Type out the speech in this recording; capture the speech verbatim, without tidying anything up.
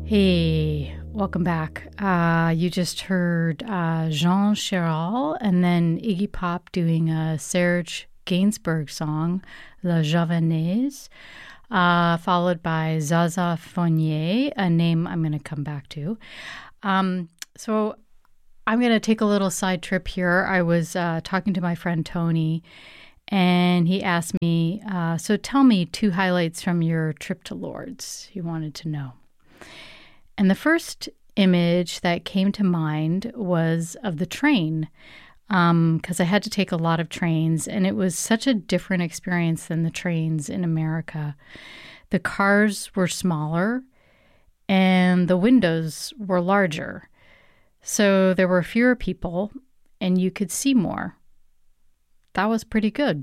Hey, welcome back. Uh, you just heard uh, Jean Chéral and then Iggy Pop doing a Serge Gainsbourg song, La Javanaise, uh, followed by Zaza Fournier, a name I'm going to come back to. Um, so I'm going to take a little side trip here. I was uh, talking to my friend Tony, and he asked me, uh, so tell me two highlights from your trip to Lourdes. He wanted to know. And the first image that came to mind was of the train, because um, I had to take a lot of trains, and it was such a different experience than the trains in America. The cars were smaller, and the windows were larger. So there were fewer people, and you could see more. That was pretty good.